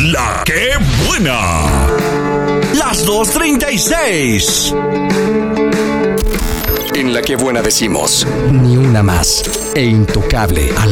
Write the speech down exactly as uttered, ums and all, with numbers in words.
La que buena. Las dos treinta y seis. En La que buena decimos, ni una más. E Intocable al